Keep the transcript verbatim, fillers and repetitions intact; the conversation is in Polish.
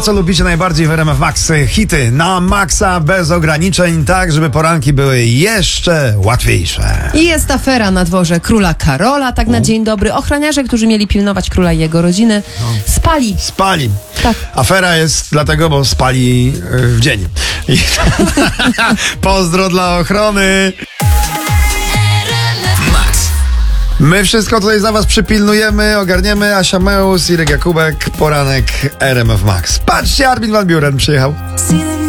co lubicie najbardziej w R M F Max. Hity na maksa, bez ograniczeń, tak żeby poranki były jeszcze łatwiejsze. I jest afera na dworze króla Karola, tak na dzień dobry. Ochroniarze, którzy mieli pilnować króla i jego rodziny, spali. Spali. Tak. Afera jest dlatego, bo spali y, w dzień. I pozdro dla ochrony. My wszystko tutaj za was przypilnujemy, ogarniemy. Asia Meus, Irek Jakubek, poranek R M F Max. Patrzcie, Armin van Buuren przyjechał.